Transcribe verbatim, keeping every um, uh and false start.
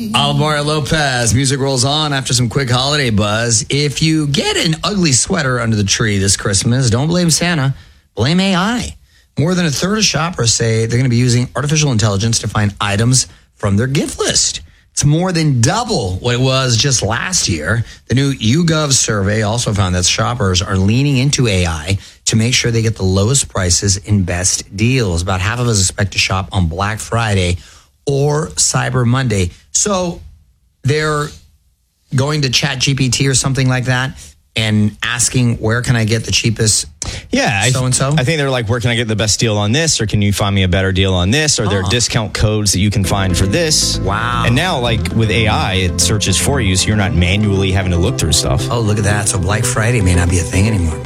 Alvaro Lopez. Music rolls on after some quick holiday buzz. If you get an ugly sweater under the tree this Christmas, don't blame Santa. Blame A I. More than a third of shoppers say they're going to be using artificial intelligence to find items from their gift list. It's more than double what it was just last year. The new YouGov survey also found that shoppers are leaning into A I to make sure they get the lowest prices and best deals. About half of us expect to shop on Black Friday or Cyber Monday. So they're going to Chat G P T or something like that and asking, where can I get the cheapest yeah, so-and-so? I, I think they're like, where can I get the best deal on this? Or can you find me a better deal on this? Or there are discount codes that you can find for this. Wow. And now, like with A I, it searches for you, so you're not manually having to look through stuff. Oh, look at that. So Black Friday may not be a thing anymore.